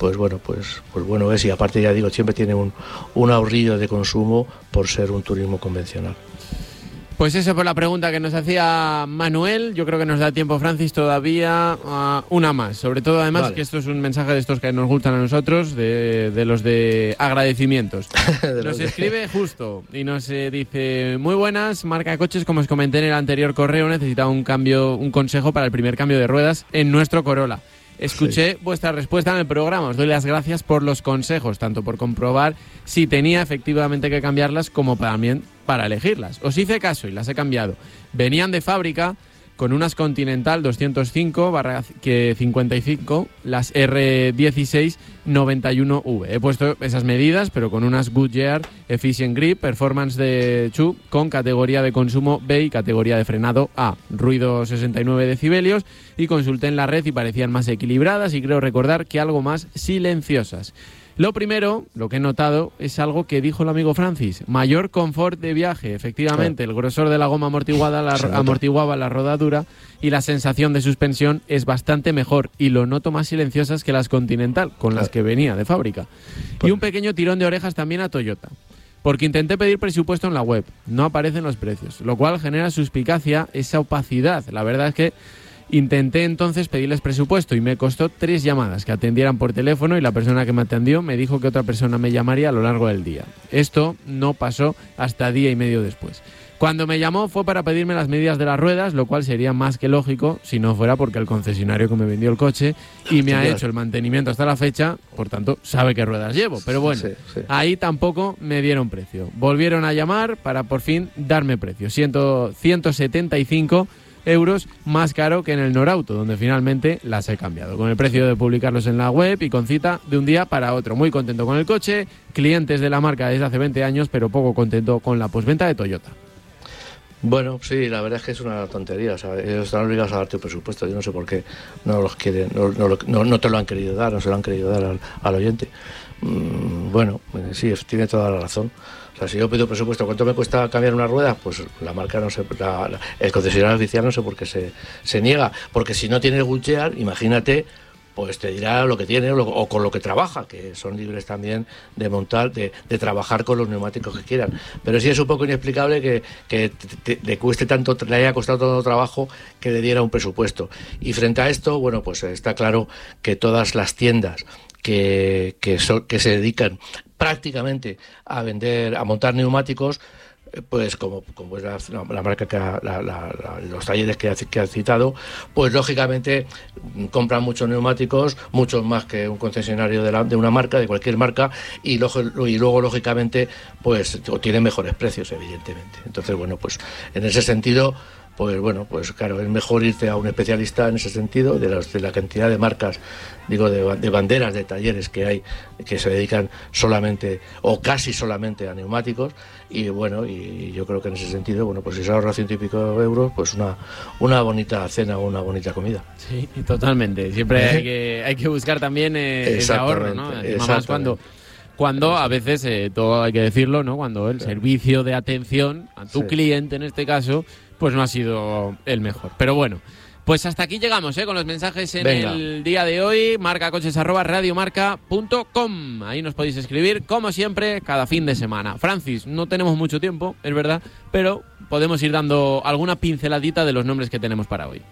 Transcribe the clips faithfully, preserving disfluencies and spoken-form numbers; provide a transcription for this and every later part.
pues bueno, pues, pues bueno es, y aparte ya digo, siempre tiene un, un ahorrillo de consumo por ser un turismo convencional. Pues eso fue la pregunta que nos hacía Manuel. Yo creo que nos da tiempo, Francis, todavía uh, una más. Sobre todo, además, vale. que esto es un mensaje de estos que nos gustan a nosotros, de, de los de agradecimientos. de nos escribe de... justo y nos eh, dice: muy buenas, marca de coches, como os comenté en el anterior correo, necesitaba un cambio, un consejo para el primer cambio de ruedas en nuestro Corolla. Escuché sí. vuestra respuesta en el programa. Os doy las gracias por los consejos, tanto por comprobar si tenía efectivamente que cambiarlas como también para elegirlas. Os hice caso y las he cambiado. Venían de fábrica con unas Continental doscientos cinco barra cincuenta y cinco, las R dieciséis noventa y uno V. He puesto esas medidas, pero con unas Goodyear Efficient Grip Performance de dos con categoría de consumo B y categoría de frenado A. Ruido sesenta y nueve decibelios, y consulté en la red y parecían más equilibradas y creo recordar que algo más silenciosas. Lo primero, lo que he notado, es algo que dijo el amigo Francis: mayor confort de viaje. Efectivamente, el grosor de la goma amortiguada la, amortiguaba la rodadura y la sensación de suspensión es bastante mejor, y lo noto más silenciosas que las Continental, con las que venía de fábrica. Y un pequeño tirón de orejas también a Toyota, porque intenté pedir presupuesto en la web, no aparecen los precios, lo cual genera suspicacia, esa opacidad. La verdad es que intenté entonces pedirles presupuesto y me costó tres llamadas que atendieran por teléfono, y la persona que me atendió me dijo que otra persona me llamaría a lo largo del día. Esto no pasó hasta día y medio después. Cuando me llamó fue para pedirme las medidas de las ruedas, lo cual sería más que lógico si no fuera porque el concesionario que me vendió el coche y me ha hecho el mantenimiento hasta la fecha, por tanto, sabe qué ruedas llevo. Pero bueno, sí, sí. ahí tampoco me dieron precio. Volvieron a llamar para por fin darme precio. ciento setenta y cinco euros más caro que en el Norauto, donde finalmente las he cambiado, con el precio de publicarlos en la web y con cita de un día para otro. Muy contento con el coche, clientes de la marca desde hace veinte años, pero poco contento con la postventa de Toyota. Bueno, sí, la verdad es que es una tontería. O sea, ellos están obligados a darte un presupuesto. Yo no sé por qué no los quieren, no, no, no, no te lo han querido dar, no se lo han querido dar al, al oyente. Mm, bueno, sí, tiene toda la razón. O sea, si yo pido presupuesto, ¿cuánto me cuesta cambiar una rueda? Pues la marca no sé, la, la, el concesionario oficial no sé por qué se, se niega. Porque si no tiene Goodyear, imagínate, pues te dirá lo que tiene o, lo, o con lo que trabaja, que son libres también de montar, de, de trabajar con los neumáticos que quieran. Pero sí es un poco inexplicable que, que te, te, le cueste tanto, le haya costado tanto trabajo que le diera un presupuesto. Y frente a esto, bueno, pues está claro que todas las tiendas que, que, so, que se dedican prácticamente a vender, a montar neumáticos, pues como, como es la, la marca que ha, la, la, la, los talleres que ha, que ha citado, pues lógicamente compran muchos neumáticos, muchos más que un concesionario de, la, de una marca, de cualquier marca, y, lo, y luego lógicamente pues tienen mejores precios, evidentemente. Entonces, bueno, pues en ese sentido, pues bueno, pues claro, es mejor irte a un especialista en ese sentido, de, las, de la cantidad de marcas, digo, de, de banderas, de talleres que hay, que se dedican solamente o casi solamente a neumáticos. Y bueno, y yo creo que en ese sentido, bueno, pues si se ahorra ciento y pico euros, pues una, una bonita cena o una bonita comida. Sí, totalmente. Siempre hay que, hay que buscar también eh, ese ahorro, ¿no? Además, cuando, cuando a veces, eh, todo hay que decirlo, ¿no? Cuando el claro. servicio de atención a tu sí. cliente, en este caso, pues no ha sido el mejor. Pero bueno, pues hasta aquí llegamos, ¿eh? Con los mensajes en Venga. el día de hoy. marcacoches arroba radiomarca punto com. Ahí nos podéis escribir, como siempre, cada fin de semana. Francis, no tenemos mucho tiempo, es verdad, pero podemos ir dando alguna pinceladita de los nombres que tenemos para hoy.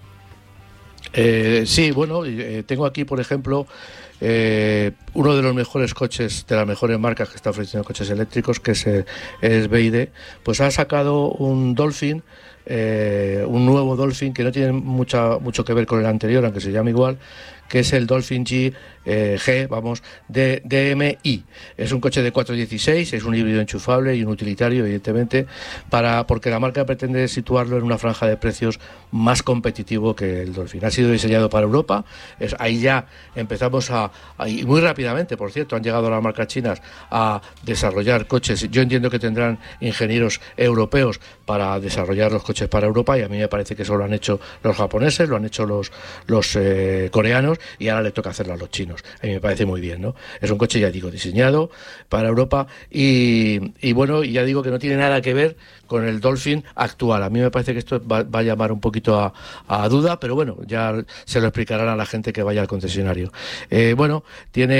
Eh, sí, bueno, eh, tengo aquí, por ejemplo, eh, uno de los mejores coches, de las mejores marcas que está ofreciendo coches eléctricos, que es, eh, es B Y D. Pues ha sacado un Dolphin, eh, un nuevo Dolphin que no tiene mucha, mucho que ver con el anterior, aunque se llama igual, que es el Dolphin G, eh, G vamos, de D M I. Es un coche de cuatro dieciséis, es un híbrido enchufable y un utilitario, evidentemente, para porque la marca pretende situarlo en una franja de precios más competitivo que el Dolphin. Ha sido diseñado para Europa, es, ahí ya empezamos a, a, y muy rápidamente, por cierto, han llegado las marcas chinas a desarrollar coches. Yo entiendo que tendrán ingenieros europeos para desarrollar los coches para Europa, y a mí me parece que eso lo han hecho los japoneses, lo han hecho los, los eh, coreanos, y ahora le toca hacerlo a los chinos. A mí me parece muy bien, ¿no? Es un coche, ya digo, diseñado para Europa y, y bueno, ya digo que no tiene nada que ver con el Dolphin actual. A mí me parece que esto va, va a llamar un poquito a, a duda, pero bueno, ya se lo explicarán a la gente que vaya al concesionario. Eh, bueno, tiene